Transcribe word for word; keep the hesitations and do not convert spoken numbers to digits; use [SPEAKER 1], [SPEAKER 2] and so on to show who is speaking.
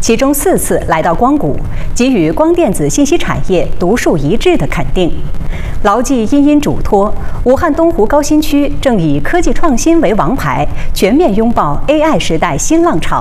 [SPEAKER 1] 其中四次来到光谷，给予光电子信息产业独树一帜的肯定。牢记殷殷嘱托，武汉东湖高新区正以科技创新为王牌，全面拥抱 A I 时代新浪潮。